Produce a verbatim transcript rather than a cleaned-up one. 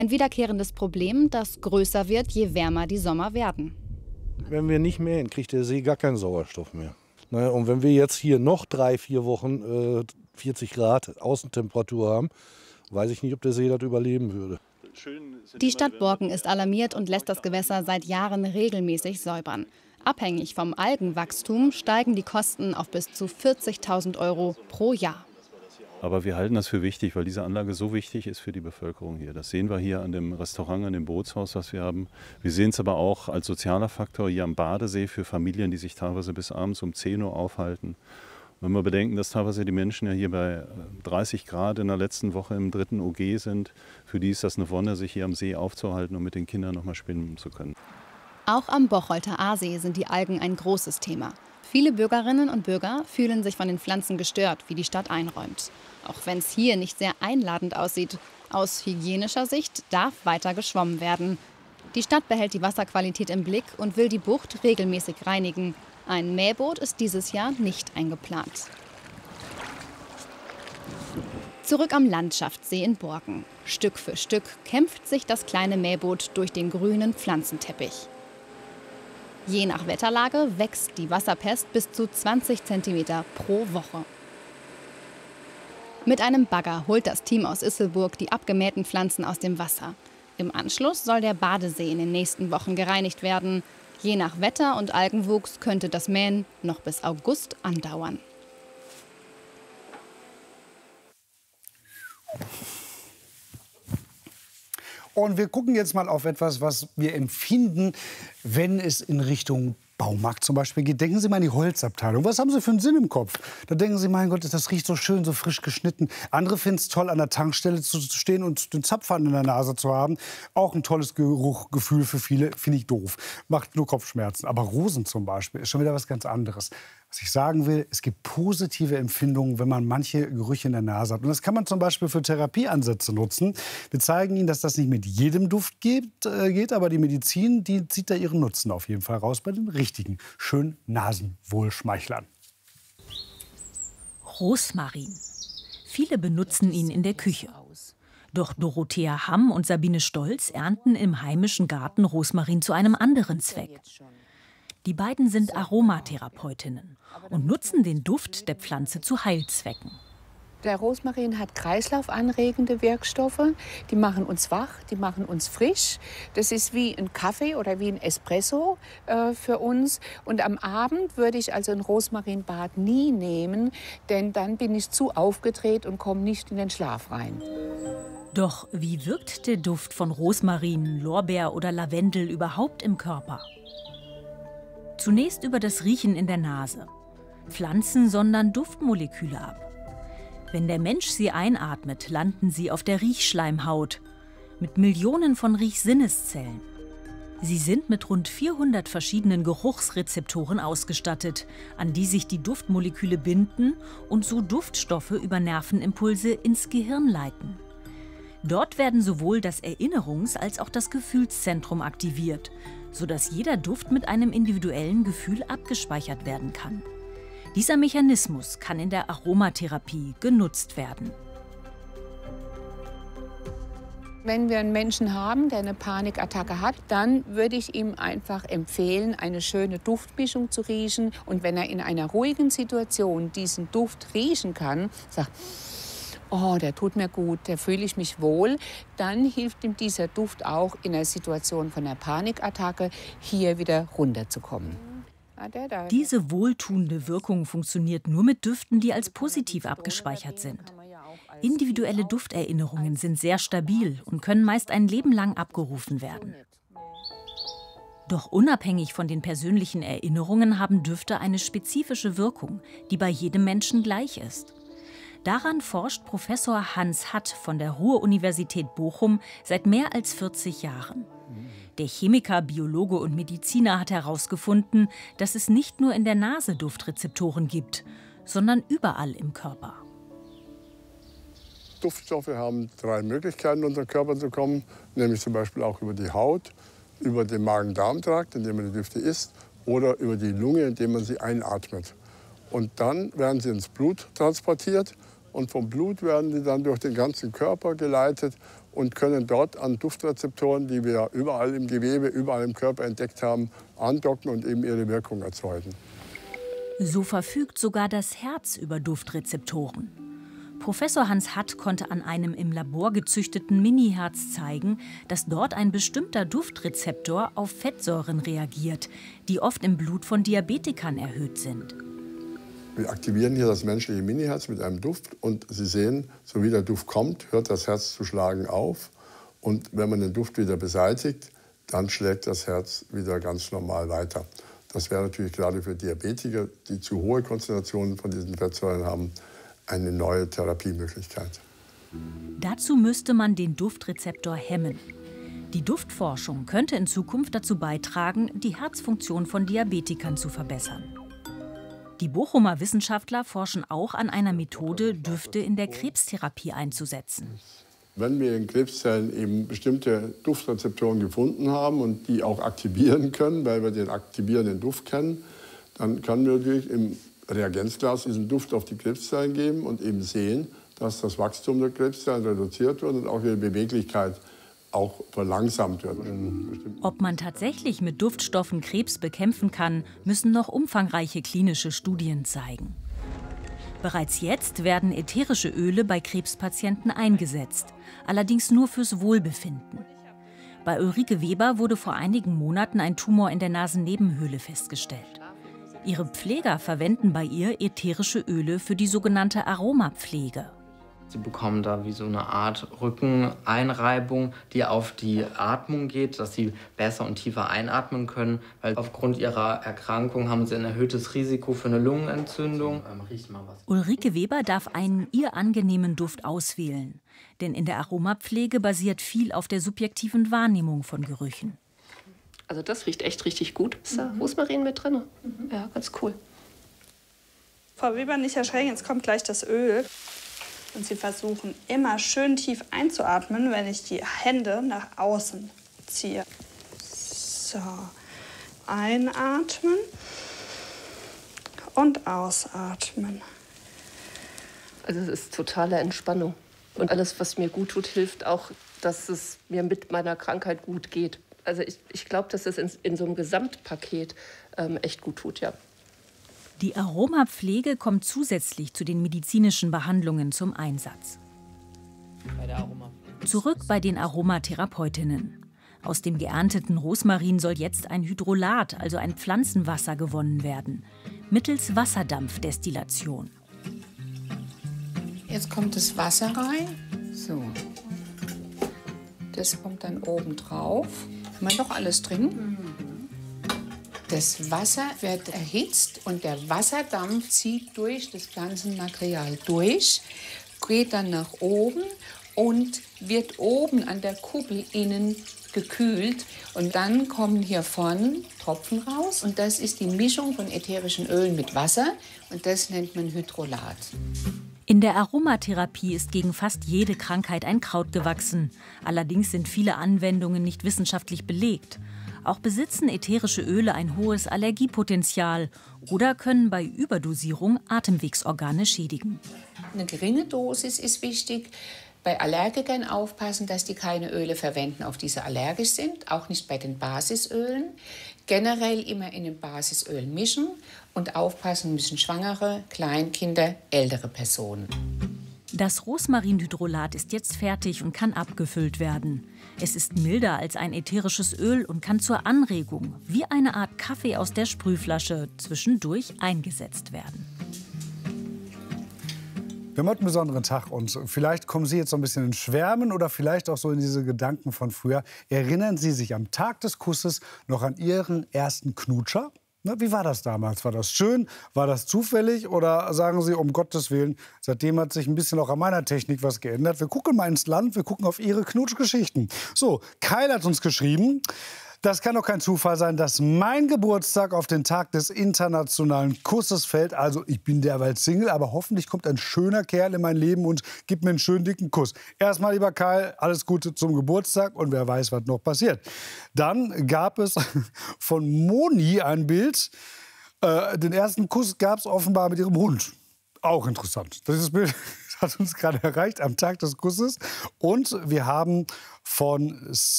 Ein wiederkehrendes Problem, das größer wird, je wärmer die Sommer werden. Wenn wir nicht mähen, kriegt der See gar keinen Sauerstoff mehr. Und wenn wir jetzt hier noch drei, vier Wochen äh, vierzig Grad Außentemperatur haben, weiß ich nicht, ob der See das überleben würde. Die Stadt Borken ist alarmiert und lässt das Gewässer seit Jahren regelmäßig säubern. Abhängig vom Algenwachstum steigen die Kosten auf bis zu vierzigtausend Euro pro Jahr. Aber wir halten das für wichtig, weil diese Anlage so wichtig ist für die Bevölkerung hier. Das sehen wir hier an dem Restaurant, an dem Bootshaus, was wir haben. Wir sehen es aber auch als sozialer Faktor hier am Badesee für Familien, die sich teilweise bis abends um zehn Uhr aufhalten. Wenn wir bedenken, dass teilweise die Menschen ja hier bei dreißig Grad in der letzten Woche im dritten O G sind, für die ist das eine Wonne, sich hier am See aufzuhalten und mit den Kindern noch mal schwimmen zu können. Auch am Bocholter Aasee sind die Algen ein großes Thema. Viele Bürgerinnen und Bürger fühlen sich von den Pflanzen gestört, wie die Stadt einräumt. Auch wenn es hier nicht sehr einladend aussieht, aus hygienischer Sicht darf weiter geschwommen werden. Die Stadt behält die Wasserqualität im Blick und will die Bucht regelmäßig reinigen. Ein Mähboot ist dieses Jahr nicht eingeplant. Zurück am Landschaftssee in Borken. Stück für Stück kämpft sich das kleine Mähboot durch den grünen Pflanzenteppich. Je nach Wetterlage wächst die Wasserpest bis zu zwanzig Zentimeter pro Woche. Mit einem Bagger holt das Team aus Isselburg die abgemähten Pflanzen aus dem Wasser. Im Anschluss soll der Badesee in den nächsten Wochen gereinigt werden. Je nach Wetter und Algenwuchs könnte das Mähen noch bis August andauern. Und wir gucken jetzt mal auf etwas, was wir empfinden, wenn es in Richtung Baumarkt zum Beispiel geht. Denken Sie mal an die Holzabteilung. Was haben Sie für einen Sinn im Kopf? Da denken Sie, mein Gott, das riecht so schön, so frisch geschnitten. Andere finden es toll, an der Tankstelle zu stehen und den Zapfhahn in der Nase zu haben. Auch ein tolles Geruchgefühl für viele, finde ich doof. Macht nur Kopfschmerzen. Aber Rosen zum Beispiel ist schon wieder was ganz anderes. Was ich sagen will, es gibt positive Empfindungen, wenn man manche Gerüche in der Nase hat. Und das kann man zum Beispiel für Therapieansätze nutzen. Wir zeigen Ihnen, dass das nicht mit jedem Duft geht, äh, geht aber die Medizin, die zieht da ihren Nutzen auf jeden Fall raus bei den richtigen, schönen Nasenwohlschmeichlern. Rosmarin. Viele benutzen ihn in der Küche. Doch Dorothea Hamm und Sabine Stolz ernten im heimischen Garten Rosmarin zu einem anderen Zweck. Die beiden sind Aromatherapeutinnen und nutzen den Duft der Pflanze zu Heilzwecken. Der Rosmarin hat kreislaufanregende Wirkstoffe. Die machen uns wach, die machen uns frisch. Das ist wie ein Kaffee oder wie ein Espresso äh, für uns. Und am Abend würde ich also ein Rosmarinbad nie nehmen, denn dann bin ich zu aufgedreht und komme nicht in den Schlaf rein. Doch wie wirkt der Duft von Rosmarin, Lorbeer oder Lavendel überhaupt im Körper? Zunächst über das Riechen in der Nase. Pflanzen sondern Duftmoleküle ab. Wenn der Mensch sie einatmet, landen sie auf der Riechschleimhaut mit Millionen von Riechsinneszellen. Sie sind mit rund vierhundert verschiedenen Geruchsrezeptoren ausgestattet, an die sich die Duftmoleküle binden und so Duftstoffe über Nervenimpulse ins Gehirn leiten. Dort werden sowohl das Erinnerungs- als auch das Gefühlszentrum aktiviert, sodass jeder Duft mit einem individuellen Gefühl abgespeichert werden kann. Dieser Mechanismus kann in der Aromatherapie genutzt werden. Wenn wir einen Menschen haben, der eine Panikattacke hat, dann würde ich ihm einfach empfehlen, eine schöne Duftmischung zu riechen. Und wenn er in einer ruhigen Situation diesen Duft riechen kann, sagt, oh, der tut mir gut, da fühle ich mich wohl, dann hilft ihm dieser Duft auch in der Situation von einer Panikattacke, hier wieder runterzukommen. Diese wohltuende Wirkung funktioniert nur mit Düften, die als positiv abgespeichert sind. Individuelle Dufterinnerungen sind sehr stabil und können meist ein Leben lang abgerufen werden. Doch unabhängig von den persönlichen Erinnerungen haben Düfte eine spezifische Wirkung, die bei jedem Menschen gleich ist. Daran forscht Professor Hans Hatt von der Ruhr-Universität Bochum seit mehr als vierzig Jahren. Der Chemiker, Biologe und Mediziner hat herausgefunden, dass es nicht nur in der Nase Duftrezeptoren gibt, sondern überall im Körper. Duftstoffe haben drei Möglichkeiten, in unseren Körper zu kommen, nämlich zum Beispiel auch über die Haut, über den Magen-Darm-Trakt, indem man die Düfte isst, oder über die Lunge, indem man sie einatmet. Und dann werden sie ins Blut transportiert und vom Blut werden sie dann durch den ganzen Körper geleitet und können dort an Duftrezeptoren, die wir überall im Gewebe, überall im Körper entdeckt haben, andocken und eben ihre Wirkung erzeugen. So verfügt sogar das Herz über Duftrezeptoren. Professor Hans Hatt konnte an einem im Labor gezüchteten Mini-Herz zeigen, dass dort ein bestimmter Duftrezeptor auf Fettsäuren reagiert, die oft im Blut von Diabetikern erhöht sind. Wir aktivieren hier das menschliche Mini-Herz mit einem Duft und Sie sehen, so wie der Duft kommt, hört das Herz zu schlagen auf. Und wenn man den Duft wieder beseitigt, dann schlägt das Herz wieder ganz normal weiter. Das wäre natürlich gerade für Diabetiker, die zu hohe Konzentrationen von diesen Fettsäuren haben, eine neue Therapiemöglichkeit. Dazu müsste man den Duftrezeptor hemmen. Die Duftforschung könnte in Zukunft dazu beitragen, die Herzfunktion von Diabetikern zu verbessern. Die Bochumer Wissenschaftler forschen auch an einer Methode, Düfte in der Krebstherapie einzusetzen. Wenn wir in Krebszellen eben bestimmte Duftrezeptoren gefunden haben und die auch aktivieren können, weil wir den aktivierenden Duft kennen, dann können wir natürlich im Reagenzglas diesen Duft auf die Krebszellen geben und eben sehen, dass das Wachstum der Krebszellen reduziert wird und auch ihre Beweglichkeit auch verlangsamt wird. Ob man tatsächlich mit Duftstoffen Krebs bekämpfen kann, müssen noch umfangreiche klinische Studien zeigen. Bereits jetzt werden ätherische Öle bei Krebspatienten eingesetzt, allerdings nur fürs Wohlbefinden. Bei Ulrike Weber wurde vor einigen Monaten ein Tumor in der Nasennebenhöhle festgestellt. Ihre Pfleger verwenden bei ihr ätherische Öle für die sogenannte Aromapflege. Sie bekommen da wie so eine Art Rückeneinreibung, die auf die Atmung geht, dass sie besser und tiefer einatmen können. Weil aufgrund ihrer Erkrankung haben sie ein erhöhtes Risiko für eine Lungenentzündung. Ulrike Weber darf einen ihr angenehmen Duft auswählen. Denn in der Aromapflege basiert viel auf der subjektiven Wahrnehmung von Gerüchen. Also das riecht echt richtig gut. Ist da Rosmarin mit drin? Mhm. Ja, ganz cool. Frau Weber, nicht erschrecken, jetzt kommt gleich das Öl. Und Sie versuchen immer schön tief einzuatmen, wenn ich die Hände nach außen ziehe. So, einatmen und ausatmen. Also es ist totale Entspannung. Und alles, was mir gut tut, hilft auch, dass es mir mit meiner Krankheit gut geht. Also ich, ich glaube, dass es in, in so einem Gesamtpaket ähm, echt gut tut, ja. Die Aromapflege kommt zusätzlich zu den medizinischen Behandlungen zum Einsatz. Zurück bei den Aromatherapeutinnen. Aus dem geernteten Rosmarin soll jetzt ein Hydrolat, also ein Pflanzenwasser, gewonnen werden, mittels Wasserdampfdestillation. Jetzt kommt das Wasser rein. So. Das kommt dann oben drauf. Haben wir doch alles drin? Das Wasser wird erhitzt und der Wasserdampf zieht durch das Pflanzenmaterial durch, geht dann nach oben und wird oben an der Kuppel innen gekühlt. Und dann kommen hier vorne Tropfen raus. Und das ist die Mischung von ätherischen Ölen mit Wasser. Und das nennt man Hydrolat. In der Aromatherapie ist gegen fast jede Krankheit ein Kraut gewachsen. Allerdings sind viele Anwendungen nicht wissenschaftlich belegt. Auch besitzen ätherische Öle ein hohes Allergiepotenzial oder können bei Überdosierung Atemwegsorgane schädigen. Eine geringe Dosis ist wichtig. Bei Allergikern aufpassen, dass die keine Öle verwenden, auf die sie allergisch sind. Auch nicht bei den Basisölen. Generell immer in den Basisölen mischen und aufpassen müssen Schwangere, Kleinkinder, ältere Personen. Das Rosmarinhydrolat ist jetzt fertig und kann abgefüllt werden. Es ist milder als ein ätherisches Öl und kann zur Anregung, wie eine Art Kaffee aus der Sprühflasche, zwischendurch eingesetzt werden. Wir haben heute einen besonderen Tag und vielleicht kommen Sie jetzt so ein bisschen in Schwärmen oder vielleicht auch so in diese Gedanken von früher. Erinnern Sie sich am Tag des Kusses noch an Ihren ersten Knutscher? Na, wie war das damals? War das schön? War das zufällig? Oder sagen Sie, um Gottes Willen, seitdem hat sich ein bisschen auch an meiner Technik was geändert. Wir gucken mal ins Land, wir gucken auf Ihre Knutschgeschichten. So, Kyle hat uns geschrieben, das kann doch kein Zufall sein, dass mein Geburtstag auf den Tag des internationalen Kusses fällt. Also ich bin derweil Single, aber hoffentlich kommt ein schöner Kerl in mein Leben und gibt mir einen schönen dicken Kuss. Erstmal, lieber Kyle, alles Gute zum Geburtstag und wer weiß, was noch passiert. Dann gab es von Moni ein Bild. Äh, den ersten Kuss gab es offenbar mit ihrem Hund. Auch interessant. Dieses Bild hat uns gerade erreicht am Tag des Kusses. Und wir haben von